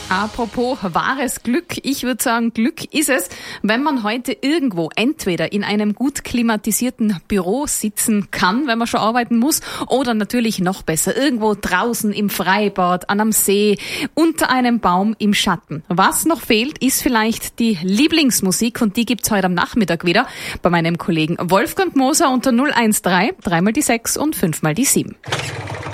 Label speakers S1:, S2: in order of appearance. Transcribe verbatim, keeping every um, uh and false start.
S1: Apropos wahres Glück, ich würde sagen, Glück ist es, wenn man heute irgendwo entweder in einem gut klimatisierten Büro sitzen kann, wenn man schon arbeiten muss, oder natürlich noch besser, irgendwo draußen im Freibad, an einem See, unter einem Baum im Schatten. Was noch fehlt, ist vielleicht die Lieblingsmusik, und die gibt's heute am Nachmittag wieder bei meinem Kollegen Wolfgang Moser unter null eins drei, dreimal die sechs und fünfmal die sieben.